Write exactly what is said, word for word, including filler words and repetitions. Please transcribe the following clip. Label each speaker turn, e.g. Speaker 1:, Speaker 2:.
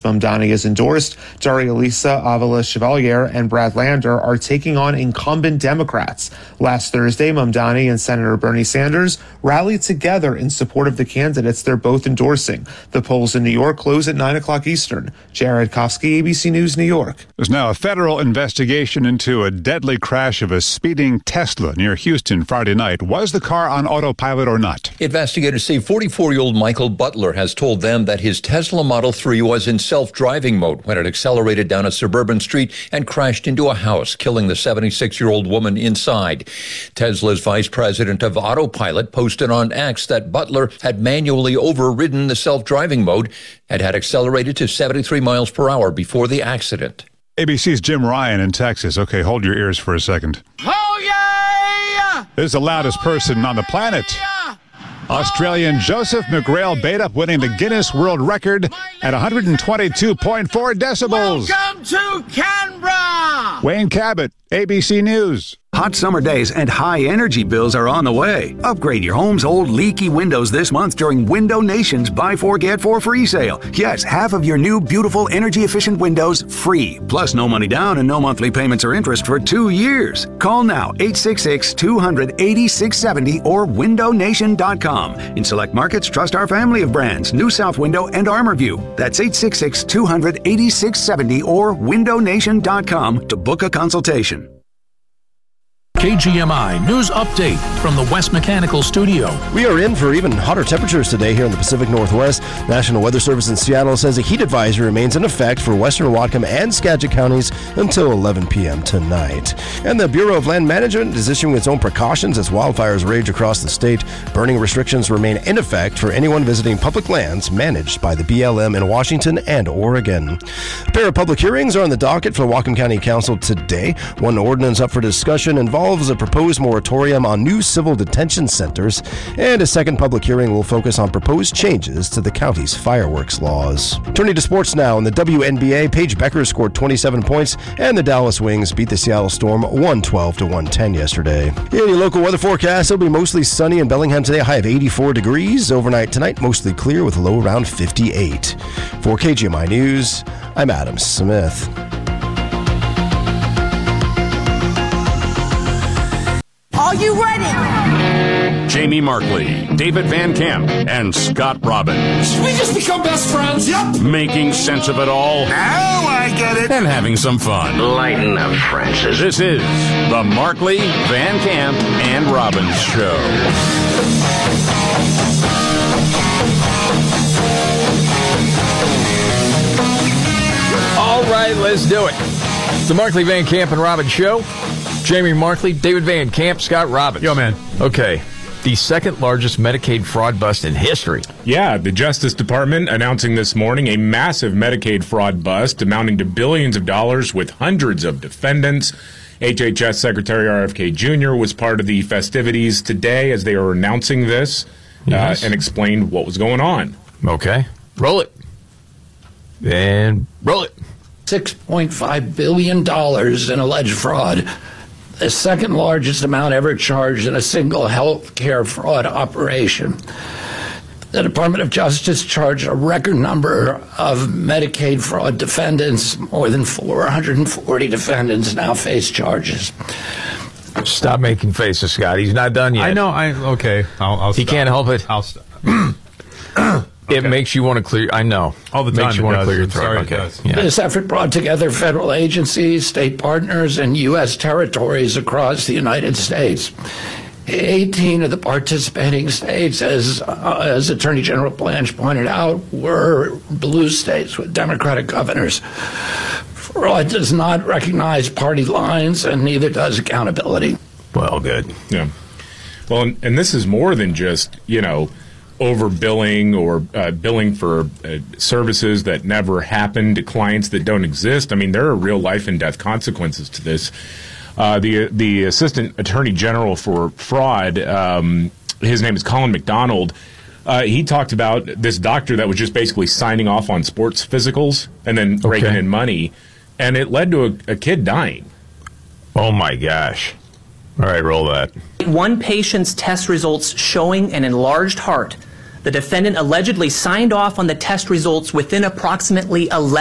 Speaker 1: Mamdani is endorsed, Daria Lisa Avila Chevalier and Brad Lander are taking on incumbent Democrats. Last Thursday, Mamdani and Senator Bernie Sanders rallied together in support of the candidates they're both endorsing. The polls in New York close at nine o'clock Eastern. Jared Kofsky, A B C News, New York.
Speaker 2: There's now a federal investigation into a deadly crash of a speeding Tesla near Houston Friday night. Was the car on autopilot or not?
Speaker 3: Investigators say forty-four-year-old Michael Butler has told them that his Tesla Model three was in self-driving mode when it accelerated down a suburban street and crashed into a house, killing the seventy-six-year-old woman inside. Tesla's vice president of Autopilot posted on X that Butler had manually overridden the self-driving mode and had accelerated to seventy-three miles per hour before the accident.
Speaker 2: A B C's Jim Ryan in Texas. Okay, hold your ears for a second.
Speaker 4: Oh, yeah!
Speaker 2: This is the loudest person on the planet. Australian Joseph McGrail Badeup winning the Guinness World Record at one hundred twenty-two point four decibels.
Speaker 4: Welcome to Canberra!
Speaker 2: Wayne Cabot, A B C News.
Speaker 5: Hot summer days and high energy bills are on the way. Upgrade your home's old leaky windows this month during Window Nation's Buy Four Get Four free sale. Yes, half of your new beautiful energy efficient windows free. Plus no money down and no monthly payments or interest for two years. Call now eight six six, two hundred, eighty-six seventy or window nation dot com. In select markets, trust our family of brands, New South Window and ArmorView. That's eight six six, two hundred, eighty-six seventy or window nation dot com to book a consultation.
Speaker 6: K G M I News Update from the West Mechanical Studio.
Speaker 7: We are in for even hotter temperatures today here in the Pacific Northwest. National Weather Service in Seattle says a heat advisory remains in effect for western Whatcom and Skagit counties until eleven p.m. tonight. And the Bureau of Land Management is issuing its own precautions as wildfires rage across the state. Burning restrictions remain in effect for anyone visiting public lands managed by the B L M in Washington and Oregon. A pair of public hearings are on the docket for the Whatcom County Council today. One ordinance up for discussion involves a proposed moratorium on new civil detention centers, and a second public hearing will focus on proposed changes to the county's fireworks laws. Turning to sports now, in the W N B A, Paige Becker scored twenty-seven points, and the Dallas Wings beat the Seattle Storm one twelve to one ten yesterday. In your local weather forecast, it'll be mostly sunny in Bellingham today, a high of eighty-four degrees. Overnight tonight, mostly clear with a low around fifty-eight. For K G M I News, I'm Adam Smith.
Speaker 8: Are you ready?
Speaker 9: Jamie Markley, David Van Camp, and Scott Robbins.
Speaker 4: We just become best friends. Yep.
Speaker 9: Making sense of it all.
Speaker 4: Now I get it.
Speaker 9: And having some fun.
Speaker 10: Lighten up, Francis.
Speaker 9: This is the Markley, Van Camp, and Robbins Show.
Speaker 11: All right, let's do it. It's the Markley, Van Camp, and Robbins Show. Jamie Markley, David Van Camp, Scott Robbins.
Speaker 12: Yo, man.
Speaker 11: Okay. The second largest Medicaid fraud bust in history.
Speaker 12: Yeah, the Justice Department announcing this morning a massive Medicaid fraud bust amounting to billions of dollars with hundreds of defendants. H H S Secretary R F K Junior was part of the festivities today as they were announcing this yes. uh, and explained what was going on.
Speaker 11: Okay. Roll it. And roll it.
Speaker 13: six point five billion dollars in alleged fraud. The second largest amount ever charged in a single health care fraud operation. The Department of Justice charged a record number of Medicaid fraud defendants. More than four hundred forty defendants now face charges.
Speaker 11: Stop making faces, Scott. He's not done yet.
Speaker 12: I know. I okay. I'll, I'll
Speaker 11: he
Speaker 12: stop.
Speaker 11: can't help it.
Speaker 12: I'll stop.
Speaker 11: It okay. makes you want to clear. I know.
Speaker 12: All the time.
Speaker 11: Makes you want to clear your throat.
Speaker 12: Sorry,
Speaker 11: okay.
Speaker 12: it does.
Speaker 11: Yeah.
Speaker 13: This effort brought together federal agencies, state partners, and U S territories across the United States. eighteen of the participating states, as uh, as Attorney General Blanche pointed out, were blue states with Democratic governors. Fraud does not recognize party lines, and neither does accountability.
Speaker 11: Well, good.
Speaker 12: Yeah. Well, and, and this is more than just, you know, overbilling or uh, billing for uh, services that never happened to clients that don't exist. I mean, there are real life and death consequences to this. Uh, the the Assistant Attorney General for Fraud, um, his name is Colin McDonald, uh, he talked about this doctor that was just basically signing off on sports physicals and then okay. raking in money, and it led to a, a kid dying.
Speaker 11: Oh, my gosh. All right, roll that.
Speaker 14: One patient's test results showing an enlarged heart. The defendant allegedly signed off on the test results within approximately eleven